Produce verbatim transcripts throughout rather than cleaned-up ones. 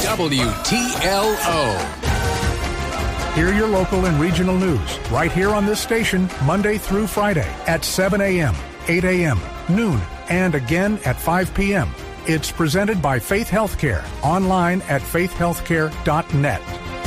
W T L O. Hear your local and regional news right here on this station Monday through Friday at seven a.m., eight a.m., noon, and again at five p.m. It's presented by Faith Healthcare, online at faith healthcare dot net.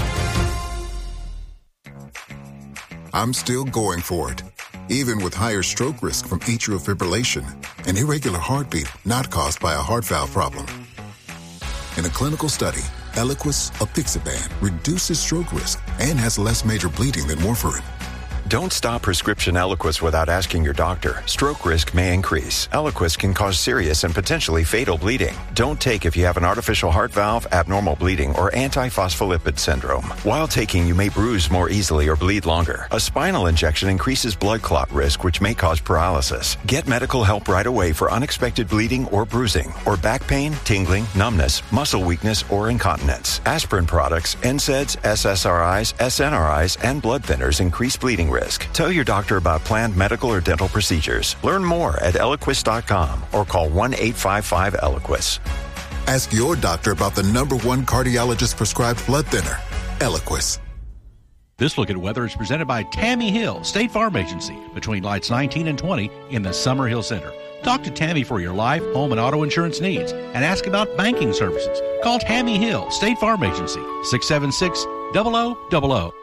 I'm still going for it, even with higher stroke risk from atrial fibrillation, an irregular heartbeat not caused by a heart valve problem. In a clinical study, Eliquis, apixaban, reduces stroke risk and has less major bleeding than warfarin. Don't stop prescription Eliquis without asking your doctor. Stroke risk may increase. Eliquis can cause serious and potentially fatal bleeding. Don't take if you have an artificial heart valve, abnormal bleeding, or antiphospholipid syndrome. While taking, you may bruise more easily or bleed longer. A spinal injection increases blood clot risk, which may cause paralysis. Get medical help right away for unexpected bleeding or bruising, or back pain, tingling, numbness, muscle weakness, or incontinence. Aspirin products, N SAIDs, S S R Is, S N R Is, and blood thinners increase bleeding risk. Tell your doctor about planned medical or dental procedures. Learn more at Eliquis dot com or call one eight five five Eliquis. Ask your doctor about the number one cardiologist prescribed blood thinner, Eliquis. This look at weather is presented by Tammy Hill, State Farm Agency, between lights nineteen and twenty in the Summerhill Center. Talk to Tammy for your life, home, and auto insurance needs and ask about banking services. Call Tammy Hill, State Farm Agency, six seven six, zero zero zero zero.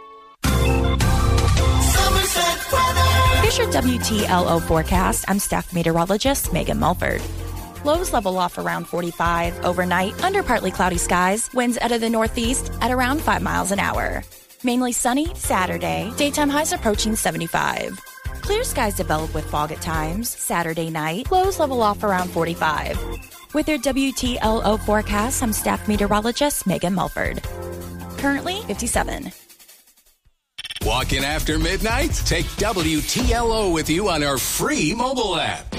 Here's your W T L O forecast. I'm staff meteorologist Megan Mulford. Lows level off around forty-five. Overnight, under partly cloudy skies. Winds out of the northeast at around five miles an hour. Mainly sunny Saturday. Daytime highs approaching seventy-five. Clear skies develop with fog at times. Saturday night, lows level off around forty-five. With your W T L O forecast, I'm staff meteorologist Megan Mulford. Currently fifty-seven. Walking after midnight? Take W T L O with you on our free mobile app.